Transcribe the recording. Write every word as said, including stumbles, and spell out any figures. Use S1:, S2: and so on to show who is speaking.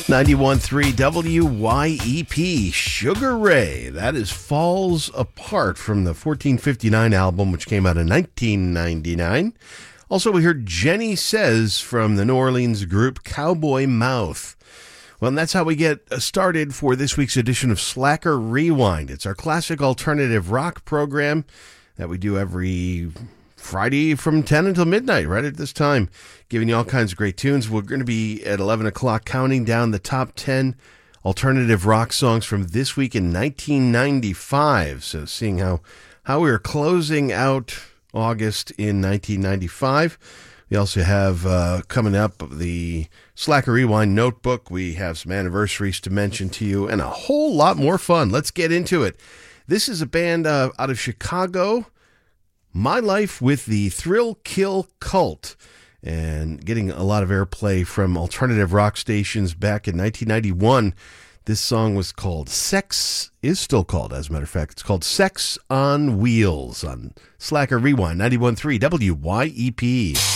S1: ninety-one point three W Y E P, Sugar Ray. That is Falls Apart from the fourteen fifty-nine album, which came out in nineteen ninety-nine. Also, we heard Jenny Says from the New Orleans group Cowboy Mouth. Well, and that's how we get started for this week's edition of Slacker Rewind. It's our classic alternative rock program that we do every Friday from ten until midnight, right at this time, giving you all kinds of great tunes. We're going to be at eleven o'clock counting down the top ten alternative rock songs from this week in nineteen ninety-five. So seeing how, how we're closing out August in nineteen ninety-five. We also have uh, coming up the Slacker Rewind Notebook. We have some anniversaries to mention to you and a whole lot more fun. Let's get into it. This is a band uh, out of Chicago, My Life with the Thrill Kill Cult, and getting a lot of airplay from alternative rock stations back in nineteen ninety-one. This song was called Sex, is still called, as a matter of fact. It's called Sex on Wheels on Slacker Rewind, ninety-one point three W Y E P.